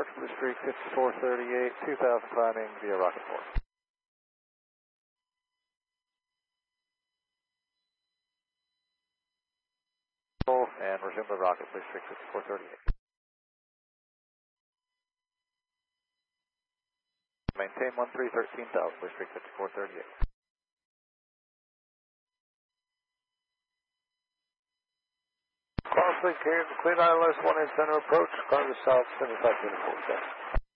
Blue Streak 5438, 2000 climbing via rocket port. And resume the rocket, Blue Streak 5438. Maintain 1313,000, Blue Streak 5438. Crossing clean ILS 1 in center approach, climb to south 75 to 47.